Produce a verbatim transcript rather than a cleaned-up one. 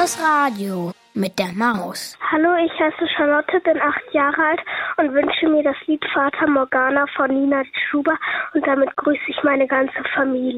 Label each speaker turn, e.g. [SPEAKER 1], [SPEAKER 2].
[SPEAKER 1] Das Radio mit der Maus.
[SPEAKER 2] Hallo, ich heiße Charlotte, bin acht Jahre alt und wünsche mir das Lied Fata Morgana von Nina Chuba und damit grüße ich meine ganze Familie.